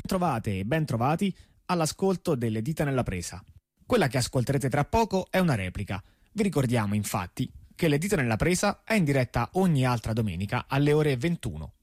Trovate e ben trovati all'ascolto delle Dita nella Presa. Quella che ascolterete tra poco è una replica. Vi ricordiamo infatti che le Dita nella Presa è in diretta ogni altra domenica alle ore 21.